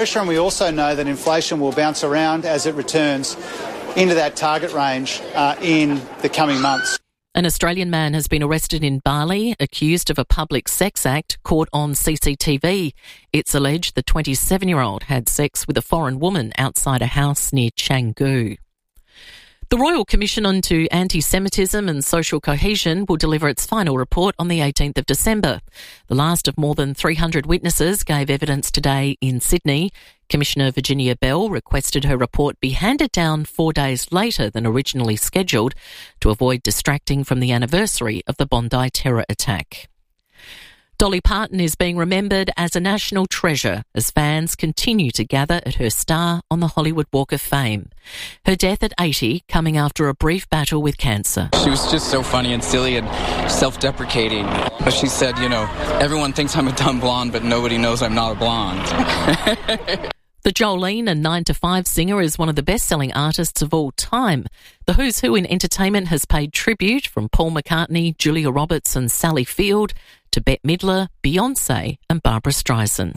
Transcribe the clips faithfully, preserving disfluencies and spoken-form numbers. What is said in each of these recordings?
And we also know that inflation will bounce around as it returns into that target range uh, in the coming months. An Australian man has been arrested in Bali, accused of a public sex act caught on C C T V. It's alleged the twenty-seven-year-old had sex with a foreign woman outside a house near Canggu. The Royal Commission into Anti-Semitism and Social Cohesion will deliver its final report on the eighteenth of December. The last of more than three hundred witnesses gave evidence today in Sydney. Commissioner Virginia Bell requested her report be handed down four days later than originally scheduled to avoid distracting from the anniversary of the Bondi terror attack. Dolly Parton is being remembered as a national treasure as fans continue to gather at her star on the Hollywood Walk of Fame. Her death at eighty coming after a brief battle with cancer. She was just so funny and silly and self-deprecating. But she said, you know, everyone thinks I'm a dumb blonde, but nobody knows I'm not a blonde. The Jolene and nine to five singer is one of the best-selling artists of all time. The Who's Who in entertainment has paid tribute from Paul McCartney, Julia Roberts and Sally Field to Bette Midler, Beyonce and Barbra Streisand.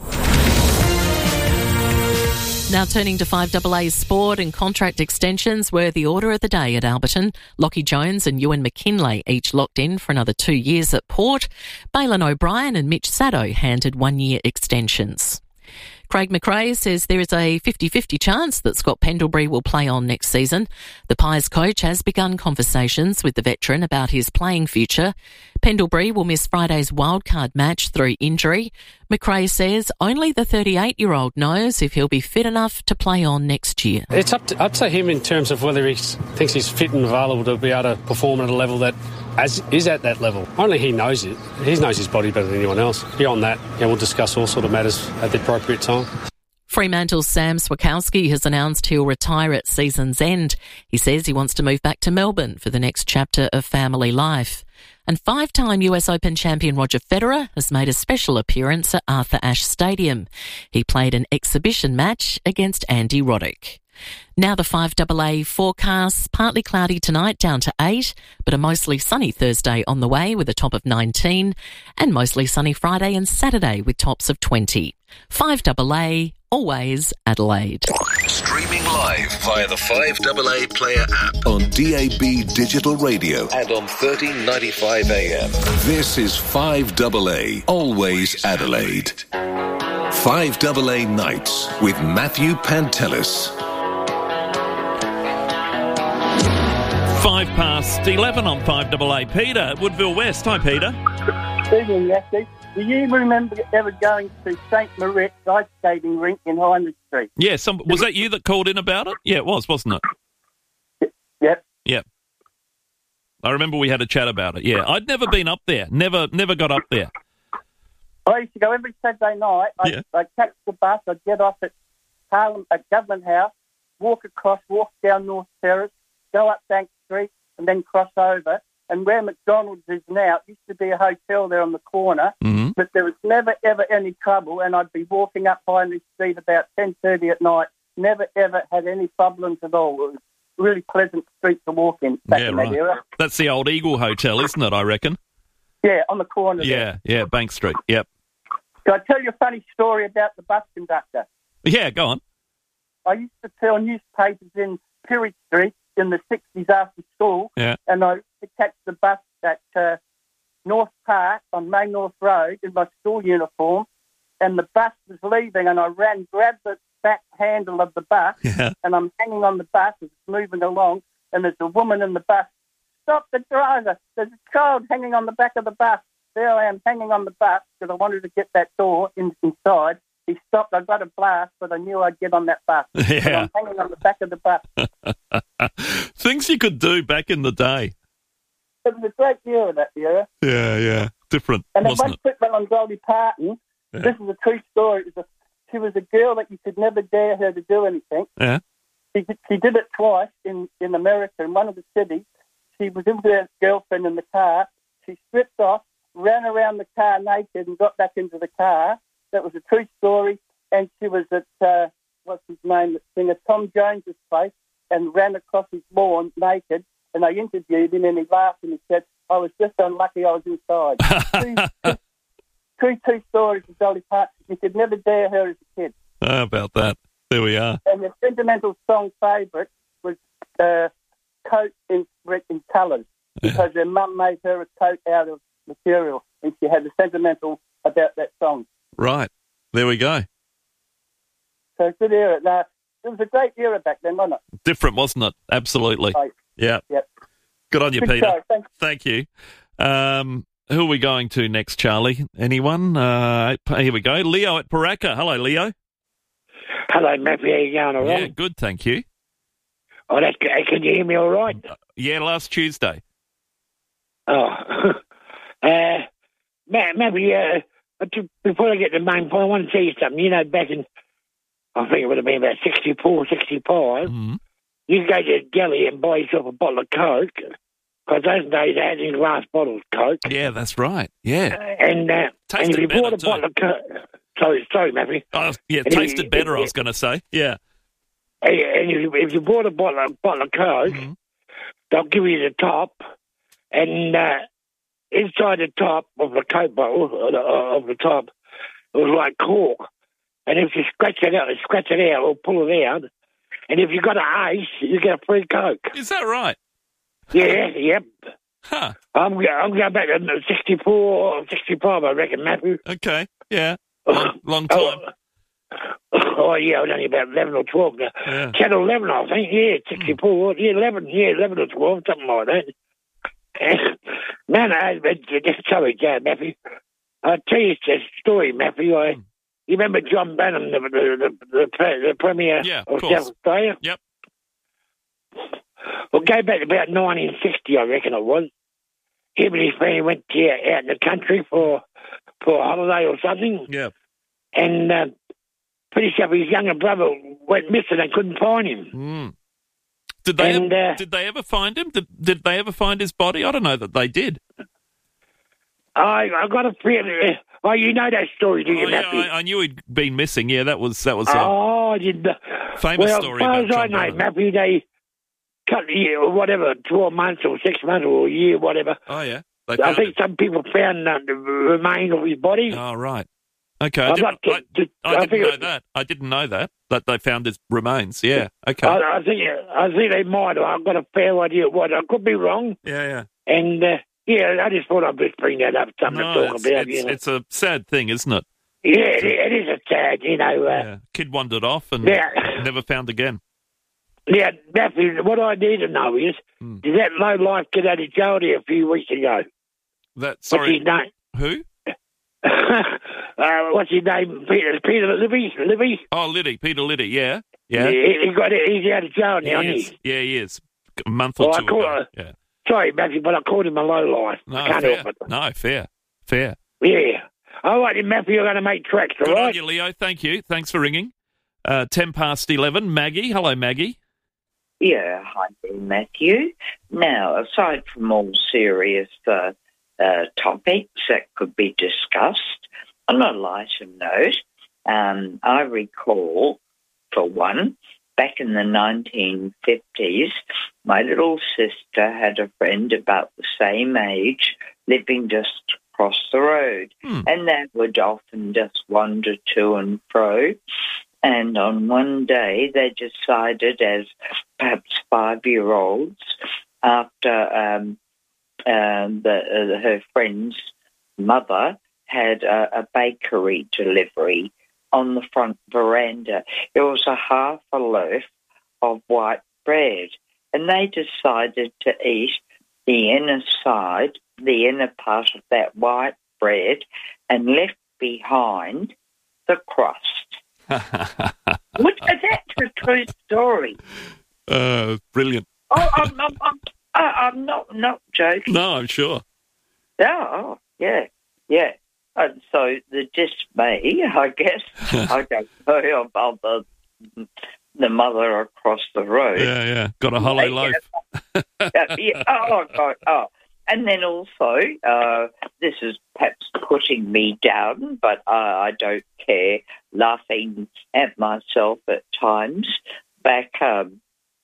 Now turning to five A A sport, and contract extensions were the order of the day at Alberton. Lockie Jones and Ewan McKinlay each locked in for another two years at Port. Balin O'Brien and Mitch Sado handed one-year extensions. Craig McRae says there is a fifty-fifty chance that Scott Pendlebury will play on next season. The Pies coach has begun conversations with the veteran about his playing future. Pendlebury will miss Friday's wildcard match through injury. McRae says only the thirty-eight-year-old knows if he'll be fit enough to play on next year. It's up to, up to him in terms of whether he thinks he's fit and available to be able to perform at a level that as is at that level. Only he knows it. He knows his body better than anyone else. Beyond that, yeah, we'll discuss all sort of matters at the appropriate time. Fremantle's Sam Swakowski has announced he'll retire at season's end. He says he wants to move back to Melbourne for the next chapter of family life. And five-time U S Open champion Roger Federer has made a special appearance at Arthur Ashe Stadium. He played an exhibition match against Andy Roddick. Now the five A A forecasts, partly cloudy tonight down to eight, but a mostly sunny Thursday on the way with a top of nineteen, and mostly sunny Friday and Saturday with tops of twenty. five A A, always Adelaide. Streaming live via the five A A Player app on D A B Digital Radio and on thirteen ninety-five A M. This is five A A, always Adelaide. five A A Nights with Matthew Pantelis. Five past eleven on five A A. Peter, Woodville West. Hi, Peter. Evening, Matthew. Do you remember ever going to Saint Moritz ice skating rink in Heinrich Street? Yeah, some, was that you that called in about it? Yeah, it was, wasn't it? Yep. Yep. I remember we had a chat about it, yeah. I'd never been up there. Never never got up there. I used to go every Saturday night. I'd, Yeah. I'd catch the bus. I'd get off at, Parliament, at Government House, walk across, walk down North Terrace, go up Bank Street, and then cross over. And where McDonald's is now, it used to be a hotel there on the corner, Mm-hmm. but there was never, ever any trouble, and I'd be walking up Heinrich Street about ten thirty at night, never, ever had any problems at all. It was a really pleasant street to walk in back Yeah, in right. that era. That's the old Eagle Hotel, isn't it, I reckon? Yeah, on the corner there. Yeah, yeah, Bank Street, yep. Can I tell you a funny story about the bus conductor? Yeah, go on. I used to sell newspapers in Pirie Street in the sixties after school, Yeah. and I used to catch the bus at uh, North Park on Main North Road in my school uniform, and the bus was leaving, and I ran, grabbed the back handle of the bus, Yeah. and I'm hanging on the bus as it's moving along, and there's a woman in the bus. Stop the driver! There's a child hanging on the back of the bus. There I am hanging on the bus because I wanted to get that door in, inside. He stopped. I got a blast, but I knew I'd get on that bus. Yeah. So I'm hanging on the back of the bus. Things you could do back in the day. It was a great year of that era. Yeah, yeah. Different, And then wasn't one it? quick one on Dolly Parton. Yeah. This is a true story. It was a, she was a girl that you could never dare her to do anything. Yeah. She, she did it twice in, in America, in one of the cities. She was with her girlfriend in the car. She stripped off, ran around the car naked and got back into the car. That was a true story. And she was at, uh, what's his name, the singer, Tom Jones's place, and ran across his lawn naked. And I interviewed him, and he laughed and he said, I was just unlucky I was inside. two, two, two, two stories of Dolly Parton. You could never dare her as a kid. How about that? There we are. And the sentimental song favourite was uh, coat in, in colours, because her mum made her a coat out of material, and she had a sentimental about that song. Right. There we go. So good era. Now, it was a great era back then, wasn't it? Different, wasn't it? Absolutely. Right. Yeah. Yep. Good on you, Good Peter. show. Thanks. Thank you. Um, who are we going to next, Charlie? Anyone? Uh, here we go. Leo at Paraka. Hello, Leo. Hello, Matthew. How you going? All right? Yeah, good, thank you. Oh, that's good. Can you hear me all right? Uh, yeah, last Tuesday. Oh. uh, Matthew, uh, before I get to the main point, I want to tell you something. You know, back in, I think it would have been about sixty-four, sixty-five, mm-hmm. you could go to the deli and buy yourself a bottle of Coke, because those days they had in glass bottles, Coke. Yeah, that's right. Yeah. Uh, and, uh, and if you bought a too. bottle of Coke... Sorry, sorry, Matthew. Oh, yeah, it and tasted if, better, if, I was going to say. Yeah. And if you, if you bought a bottle of, bottle of Coke, mm-hmm. they'll give you the top, and uh, inside the top of the Coke bottle, uh, of the top, it was like cork. And if you scratch it out, scratch it out or pull it out, and if you got an ace, you get a free Coke. Is that right? Yeah, yep. Huh. I'm, I'm going back to sixty-four or sixty-five, I reckon, Matthew. Okay, yeah. Long, long time. Oh, oh, yeah, I was only about eleven or twelve now. Yeah. ten or eleven, I think, yeah, sixty-four, mm. yeah, eleven, yeah, eleven or twelve, something like that. And, man, I, sorry, Joe, Matthew. I'll tell you a story, Matthew. I, mm. You remember John Bannon, the, the, the, the, the Premier yeah, of, of South Australia? Yep. Well, go back to about nineteen sixty, I reckon it was. Him and his family went to, out in the country for for a holiday or something. Yeah. And uh, pretty sure his younger brother went missing and couldn't find him. Mm. Did they and, ever, uh, did they ever find him? Did, did they ever find his body? I don't know that they did. I I got a feeling. Oh, you know that story, do you, oh, yeah, Matthew? I, I knew he'd been missing. Yeah, that was that was a oh, I didn't. famous well, story. Well, as about far as John I know, Bannon. Matthew, they cut the year or whatever, twelve months or six months or a year, whatever. Oh yeah, they I found think it. some people found uh, the remains of his body. Oh right. Okay, I I'm didn't, not to- I, to- I I didn't think know it- that. I didn't know that that they found his remains. Yeah. Okay. I, I think I think they might have. I've got a fair idea of what. I could be wrong. yeah, yeah. And uh, yeah, I just thought I'd just bring that up, something No, to talk it's, about. it's, you know. it's a sad thing, isn't it? Yeah, it, it is a sad, you know. Uh, Yeah. Kid wandered off and Yeah. never found again. Now, Matthew, what I need to know is, Hmm. did that low life get out of jail there a few weeks ago? That What's sorry. his name? Who? uh, what's his name? Peter, Peter Libby? Libby? Oh, Liddy. Peter Liddy. Yeah. Yeah. He, he got it. He's out of jail now, he isn't is. he? Yeah, he is. A month or Well, I two call ago. her- Yeah. Sorry, Matthew, but I called him a low life. No, I can't fair. help it. No, fair. Fair. Yeah. All right, then, Matthew, you're going to make tracks, all Good on right? you, Leo. Thank you. Thanks for ringing. Uh, ten past eleven. Maggie. Hello, Maggie. Yeah, hi there, Matthew. Now, aside from all serious uh, uh, topics that could be discussed, on a lighter note, um, I recall, for one, back in the nineteen fifties, my little sister had a friend about the same age living just across the road, Hmm. and they would often just wander to and fro. And on one day, they decided, as perhaps five-year-olds, after um, uh, the, uh, her friend's mother had a, a bakery delivery on the front veranda. It was a half a loaf of white bread, and they decided to eat the inner side, the inner part of that white bread, and left behind the crust. Which, that's a true story. Uh, brilliant. Oh, I'm, I'm, I'm, I'm not not joking. No, I'm sure. Oh, yeah, yeah. And so the dismay, I guess, I don't know about the the mother across the road. Yeah, yeah. Got a hollow loaf. Uh, yeah, oh, God, oh. And then also, uh, this is perhaps putting me down, but uh, I don't care, laughing at myself at times. Back um,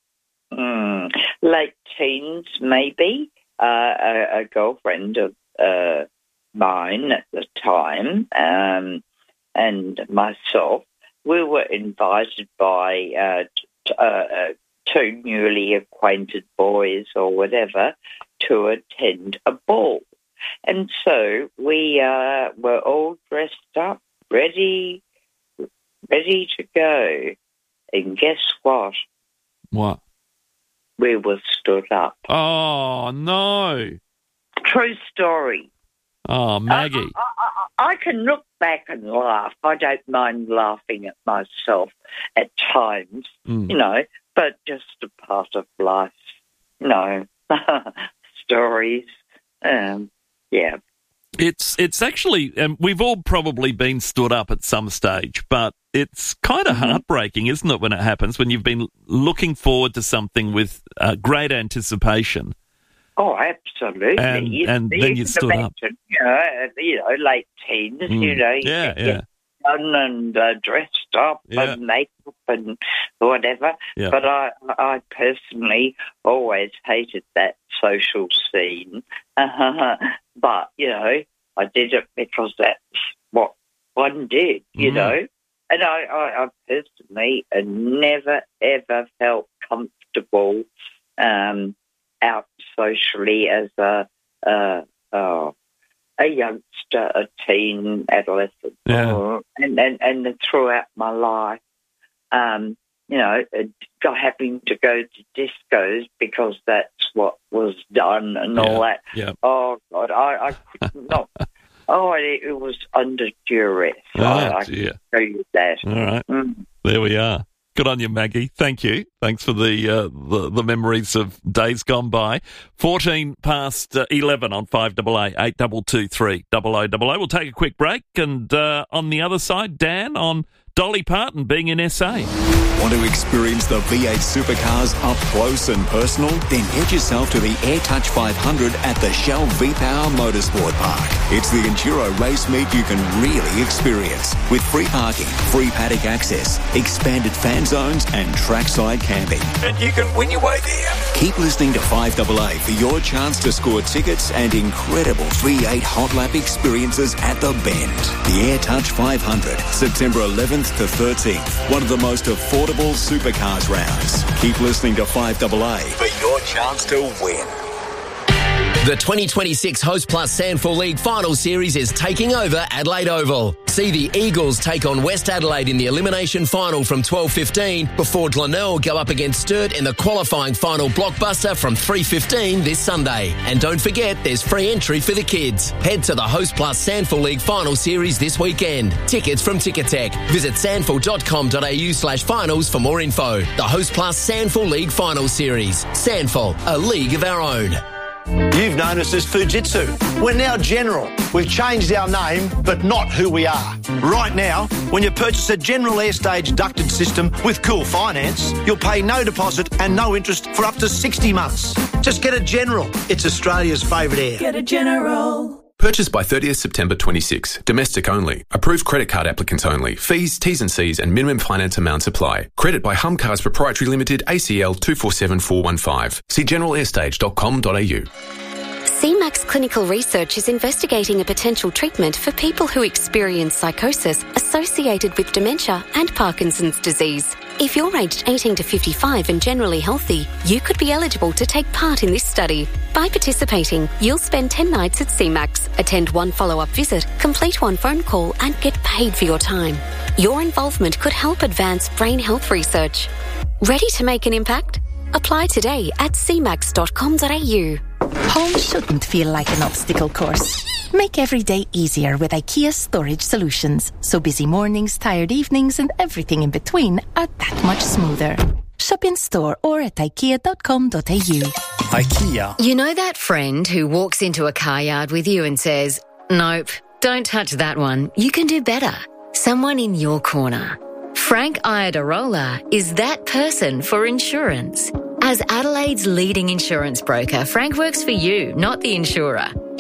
mm, late teens, maybe, uh, a, a girlfriend of uh, mine at the time um, and myself we were invited by uh, t- uh, uh, two newly acquainted boys or whatever to attend a ball. And so we uh, were all dressed up, ready, ready to go. And guess what? What? We were stood up. Oh, no. True story. Oh, Maggie. I, I, I can look back and laugh. I don't mind laughing at myself at times, Mm. you know, but just a part of life, you know, stories, um, yeah. It's it's actually, um, we've all probably been stood up at some stage, but it's kind of Mm-hmm. heartbreaking, isn't it, when it happens, when you've been looking forward to something with uh, great anticipation. Oh, absolutely. And- you, and you then you can stood up. imagine, You know, uh, you know, late teens, Mm. you know, you Yeah, get yeah. done and uh, dressed up Yeah. and makeup and whatever. Yeah. But I, I personally always hated that social scene. But, you know, I did it because that's what one did, you Mm. know. And I, I, I personally uh, never, ever felt comfortable um, out socially as a, uh, oh, a youngster, a teen, adolescent, Yeah. or, and, and, and throughout my life, um, you know, uh, having to go to discos because that's what was done and all that. Yeah. Oh, God, I, I could not. Oh, it, it was under duress. Oh, I, I dear. can tell you that. All right. Mm. There we are. Good on you, Maggie. Thank you. Thanks for the uh, the, the memories of days gone by. fourteen past uh, eleven on five A A, eight two two three, double oh double oh. We'll take a quick break. And uh, on the other side, Dan, on Dolly Parton being in S A. Want to experience the V eight supercars up close and personal? Then head yourself to the AirTouch five hundred at the Shell V-Power Motorsport Park. It's the enduro race meet you can really experience, with free parking, free paddock access, expanded fan zones and trackside camping. And you can win your way there. Keep listening to five A A for your chance to score tickets and incredible V eight hot lap experiences at the Bend. The AirTouch five hundred, September eleventh to thirteenth. One of the most affordable supercars rounds. Keep listening to five A A for your chance to win. The twenty twenty-six Host Plus Sandford League Final Series is taking over Adelaide Oval. See the Eagles take on West Adelaide in the elimination final from twelve fifteen before Glenelg go up against Sturt in the qualifying final blockbuster from three fifteen this Sunday. And don't forget, there's free entry for the kids. Head to the Host Plus Sandford League Final Series this weekend. Tickets from Ticketek. Visit sandford dot com dot a u slash finals for more info. The Host Plus Sandford League Final Series. Sandford, a league of our own. You've known us as Fujitsu. We're now General. We've changed our name, but not who we are. Right now, when you purchase a General Airstage ducted system with Cool Finance, you'll pay no deposit and no interest for up to sixty months. Just get a General. It's Australia's favourite air. Get a General. Purchased by thirtieth September twenty-six. Domestic only. Approved credit card applicants only. Fees, T's and C's and minimum finance amounts apply. Credit by Humcars Proprietary Limited, A C L two four seven four one five. See general airstage dot com dot a u. C MAX Clinical Research is investigating a potential treatment for people who experience psychosis associated with dementia and Parkinson's disease. If you're aged eighteen to fifty-five and generally healthy, you could be eligible to take part in this study. By participating, you'll spend ten nights at C MAX, attend one follow-up visit, complete one phone call and get paid for your time. Your involvement could help advance brain health research. Ready to make an impact? Apply today at c max dot com dot a u. Home shouldn't feel like an obstacle course. Make every day easier with IKEA Storage Solutions, so busy mornings, tired evenings and everything in between are that much smoother. Shop in store or at ikea dot com dot a u. IKEA. You know that friend who walks into a car yard with you and says, "Nope, don't touch that one. You can do better." Someone in your corner. Frank Iadarola is that person for insurance. As Adelaide's leading insurance broker, Frank works for you, not the insurer.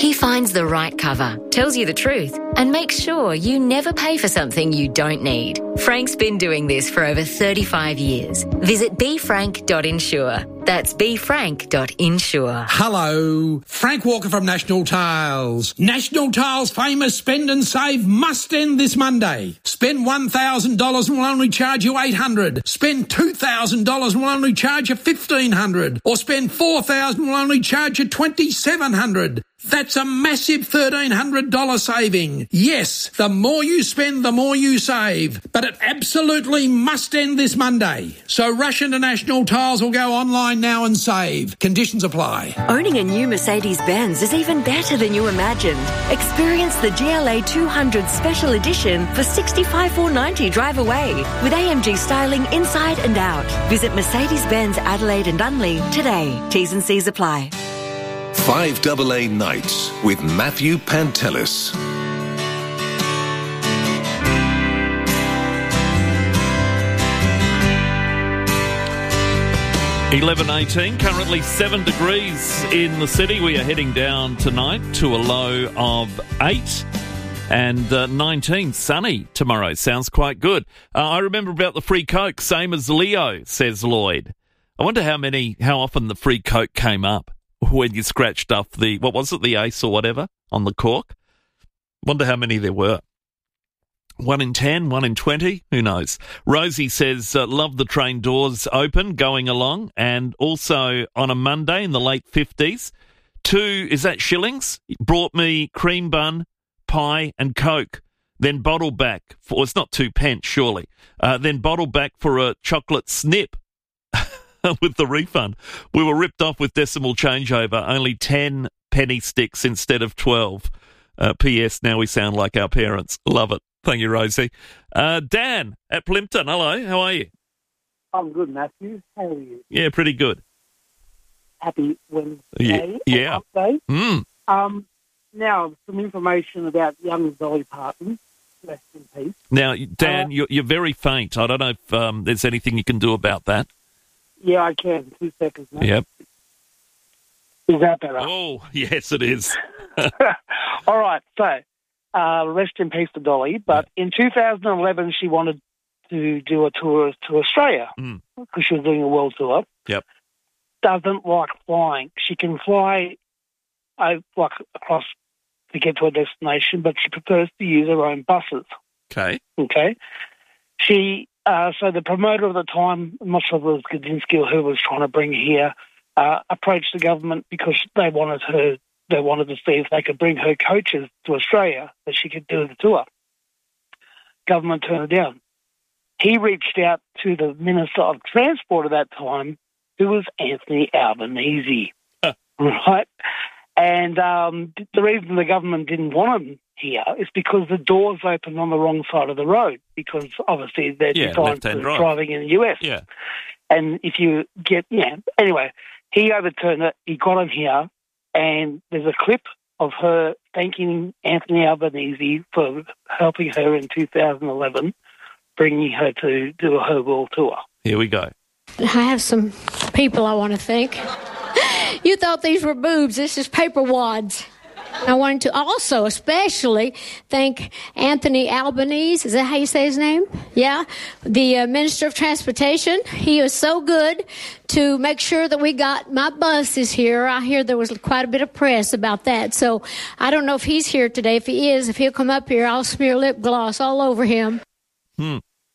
He finds the right cover, tells you the truth, and makes sure you never pay for something you don't need. Frank's been doing this for over thirty-five years. Visit be frank dot insure. That's be frank dot insure. Hello, Frank Walker from National Tiles. National Tiles' famous Spend and Save must end this Monday. Spend one thousand dollars and we'll only charge you eight hundred dollars. Spend two thousand dollars and we'll only charge you fifteen hundred dollars. Or spend four thousand dollars and we'll only charge you twenty-seven hundred dollars. That's a massive thirteen hundred dollars saving. Yes, the more you spend, the more you save. But it absolutely must end this Monday. So rush into National Tiles or go online now and save. Conditions apply. Owning a new Mercedes-Benz is even better than you imagined. Experience the G L A two hundred Special Edition for sixty-five thousand four hundred ninety dollars drive away with A M G styling inside and out. Visit Mercedes-Benz Adelaide and Unley today. T's and C's apply. five double A Nights with Matthew Pantelis. eleven eighteen, currently seven degrees in the city. We are heading down tonight to a low of eight. And uh, nineteen, sunny tomorrow. Sounds quite good. Uh, I remember about the free Coke, same as Leo, says Lloyd. I wonder how many, how often the free Coke came up when you scratched off the, what was it, the ace or whatever, on the cork. Wonder how many there were. One in ten, one in twenty, who knows? Rosie says, uh, love the train doors open, going along, and also on a Monday in the late fifties, two, is that shillings? Brought me cream bun, pie and Coke, then bottle back for, well, it's not two pence, surely, uh, then bottle back for a chocolate snip with the refund. We were ripped off with decimal changeover, only ten penny sticks instead of twelve. Uh, P S. Now we sound like our parents. Love it. Thank you, Rosie. Uh, Dan at Plympton, hello, how are you? I'm good, Matthew. How are you? Yeah, pretty good. Happy Wednesday. Yeah. yeah. Update. Mm. Um, now, some information about young Dolly Parton. Rest in peace. Now, Dan, Uh, you're, you're very faint. I don't know if um, there's anything you can do about that. Yeah, I can. Two seconds, mate. Yep. Is that better? Oh, yes, it is. All right, so uh, rest in peace to Dolly. But in two thousand eleven, she wanted to do a tour to Australia because mm. she was doing a world tour. Yep. Doesn't like flying. She can fly uh, like across to get to a destination, but she prefers to use her own buses. Okay. Okay. She uh, so the promoter at the time, I'm not sure if it was Gudinski or who was trying to bring her here, uh, approached the government because they wanted her. They wanted to see if they could bring her coaches to Australia that she could do the tour. Government turned it down. He reached out to the Minister of Transport at that time, who was Anthony Albanese, huh. right? And um, the reason the government didn't want him here is because the doors opened on the wrong side of the road, because obviously they're yeah, designed for drive. driving in the U S. Yeah. And if you get, yeah, anyway, he overturned it, he got him here, and there's a clip of her thanking Anthony Albanese for helping her in two thousand eleven, bringing her to do her world tour. Here we go. I have some people I want to thank. You thought these were boobs. This is paper wads. I wanted to also especially thank Anthony Albanese. Is that how you say his name? Yeah. The uh, Minister of Transportation. He was so good to make sure that we got my buses here. I hear there was quite a bit of press about that. So I don't know if he's here today. If he is, if he'll come up here, I'll smear lip gloss all over him. Hmm.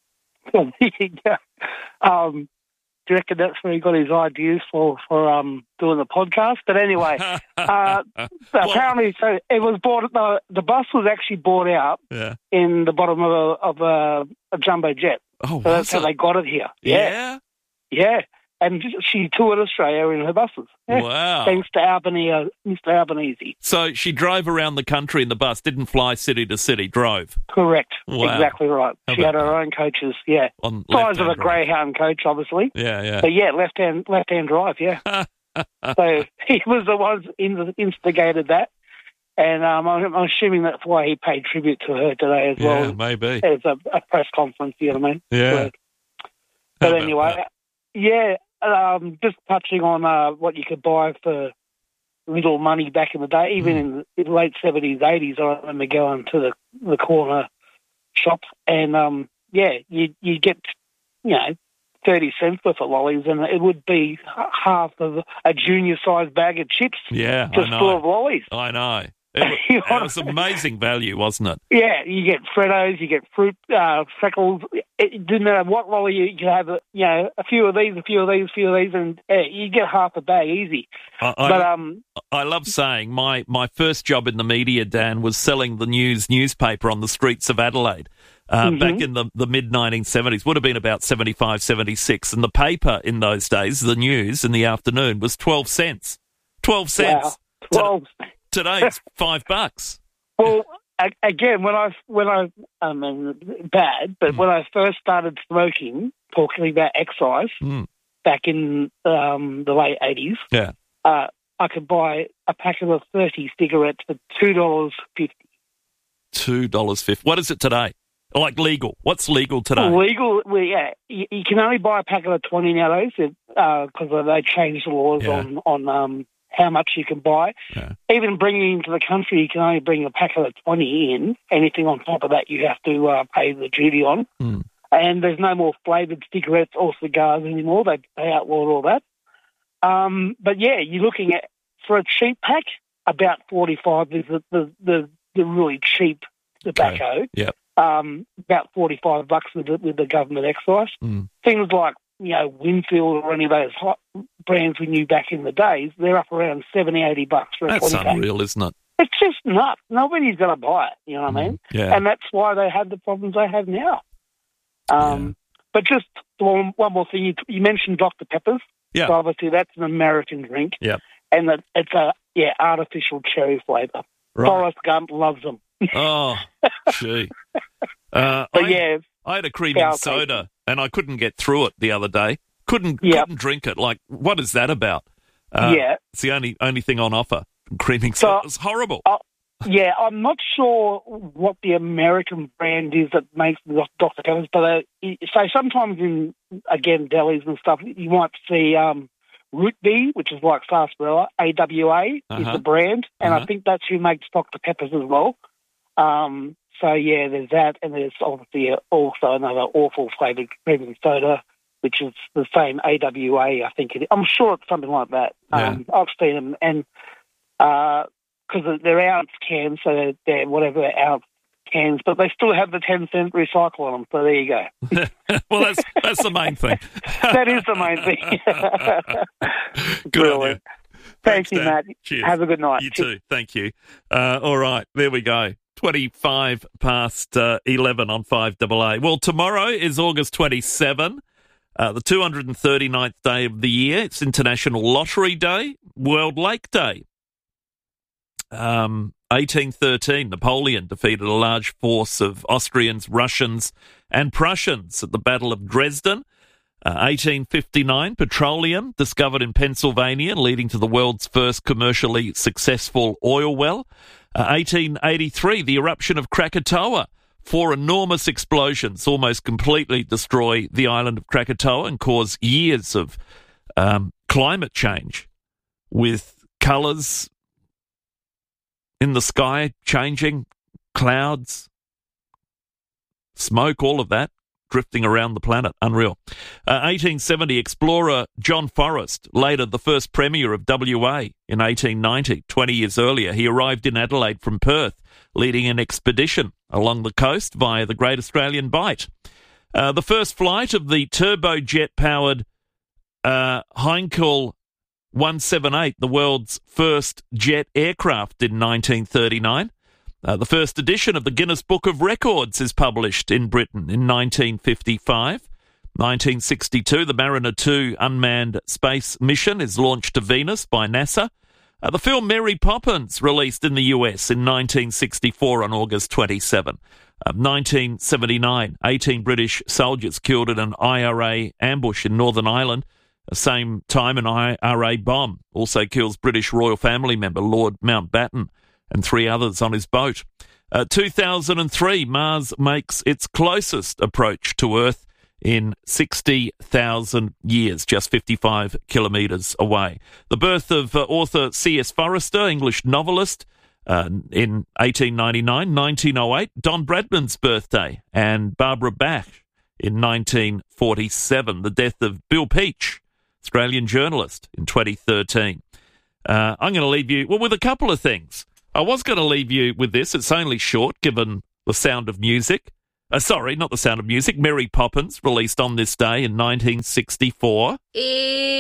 yeah. Um, do you reckon that's where he got his ideas for, for um, doing the podcast? But anyway, uh, apparently, so it was bought, uh, the bus was actually bought out yeah. in the bottom of a, of a, a jumbo jet. Oh, so that's how they got it here. Yeah? Yeah. yeah. And she toured Australia in her buses. Yeah. Wow. Thanks to Albanese, uh, Mister Albanese. So she drove around the country in the bus, didn't fly city to city, drove? Correct. Wow. Exactly right. How she had her that? own coaches, yeah. On Size of a drive. Greyhound coach, obviously. Yeah, yeah. But yeah, left-hand left-hand drive, yeah. So he was the one who instigated that. And um, I'm, I'm assuming that's why he paid tribute to her today as well. Yeah, maybe. As a, a press conference, you know what I mean? Yeah. So, but anyway, that? yeah, um, just touching on uh, what you could buy for little money back in the day. Even mm. in the late seventies, eighties, I remember going to the, the corner shop and, um, yeah, you you get, you know, thirty cents worth of lollies, and it would be half of a junior-sized bag of chips. Yeah, just I know. full of lollies. I know. It was, it was amazing value, wasn't it? Yeah, you get Freddos, you get fruit, uh, freckles. It didn't matter what lolly you could have, you know, a few of these, a few of these, a few of these, and uh, you get half a bag easy. I, I, but um, I love saying my, my first job in the media, Dan, was selling the news newspaper on the streets of Adelaide. Uh, mm-hmm. Back in the, the mid nineteen seventies, would have been about seventy-five, seventy-six, and the paper in those days, the news in the afternoon, was twelve cents. twelve cents. Wow. twelve. Today it's five bucks. Well, again, when I, when I, I mean, bad, but mm. when I first started smoking, talking about excise, mm. back in um, the late eighties, yeah. uh, I could buy a packet of thirty cigarettes for two dollars fifty. two dollars fifty. What is it today? Like legal. What's legal today? Legal, well, yeah. You, you can only buy a packet of twenty nowadays because uh, they changed the laws yeah. on, on um, how much you can buy. Yeah. Even bringing into the country, you can only bring a packet of twenty in. Anything on top of that, you have to uh, pay the duty on. Mm. And there's no more flavoured cigarettes or cigars anymore. They, they outlawed all that. Um, but, yeah, you're looking at, for a cheap pack, about forty-five is the, the, the, the really cheap tobacco. Okay. Yep. Um, about forty-five bucks with the, with the government excise. Mm. Things like, you know, Winfield or any of those hot brands we knew back in the days, they're up around seventy, eighty bucks for a That's twenty pack. unreal, isn't it? It's just nuts. Nobody's going to buy it, you know what mm. I mean? Yeah. And that's why they have the problems they have now. Um, yeah. But just one, one more thing. You, you mentioned Doctor Pepper's. Yeah. So obviously that's an American drink. Yeah. And that it's a, yeah, artificial cherry flavour. Right. Forrest Gump loves them. Oh, gee. Uh, but I, yeah, I had a creaming soda tasty. and I couldn't get through it the other day. Couldn't Yep. couldn't drink it. Like, what is that about? Uh, Yeah. It's the only only thing on offer. Creaming So- soda. It's horrible. Uh, yeah, I'm not sure what the American brand is that makes the Doctor Pepper's, but uh, so sometimes in, again, delis and stuff, you might see um, Root Beer, which is like sarsaparilla. A W A Uh-huh. is the brand, and Uh-huh. I think that's who makes Doctor Pepper's as well. Um, so, yeah, there's that, and there's obviously also another awful flavoured creaming soda, which is the same A W A, I think it is. I'm sure it's something like that. Yeah. Um, I've seen them, and because uh, they're ounce cans, so they're, they're whatever ounce cans, but they still have the ten cent recycle on them, so there you go. Well, that's that's the main thing. That is the main thing. Good on you. Thank Thanks, you, Dan. Matt. Cheers. Have a good night. You too. Thank you. Uh, all right, there we go. twenty-five past uh, eleven on five double A. Well, tomorrow is August twenty-seventh, uh, the two hundred thirty-ninth day of the year. It's International Lottery Day, World Lake Day. Um, eighteen thirteen, Napoleon defeated a large force of Austrians, Russians and Prussians at the Battle of Dresden. Uh, eighteen fifty-nine, petroleum discovered in Pennsylvania, leading to the world's first commercially successful oil well. Uh, eighteen eighty-three, the eruption of Krakatoa. Four enormous explosions almost completely destroy the island of Krakatoa and cause years of um, climate change, with colours in the sky changing, clouds, smoke, all of that drifting around the planet. Unreal. Uh, eighteen seventy, explorer John Forrest, later the first Premier of W A in eighteen ninety, twenty years earlier. He arrived in Adelaide from Perth, leading an expedition along the coast via the Great Australian Bight. Uh, the first flight of the turbojet-powered uh, Heinkel one seventy-eight, the world's first jet aircraft, in nineteen thirty-nine. Uh, the first edition of the Guinness Book of Records is published in Britain in nineteen fifty-five. nineteen sixty-two, the Mariner two unmanned space mission is launched to Venus by NASA. Uh, the film Mary Poppins, released in the U S in nineteen sixty-four on August twenty-seventh. Uh, nineteen seventy-nine, eighteen British soldiers killed in an I R A ambush in Northern Ireland. The same time, an I R A bomb also kills British royal family member Lord Mountbatten and three others on his boat. Uh, two thousand three, Mars makes its closest approach to Earth in sixty thousand years, just fifty-five kilometres away. The birth of uh, author C S Forrester, English novelist, uh, in eighteen ninety-nine, nineteen oh eight, Don Bradman's birthday, and Barbara Bach in nineteen forty-seven. The death of Bill Peach, Australian journalist, in twenty thirteen. Uh, I'm going to leave you, well, with a couple of things. I was going to leave you with this. It's only short, given The Sound of Music. Uh, sorry, not The Sound of Music. Mary Poppins, released on this day in nineteen sixty-four.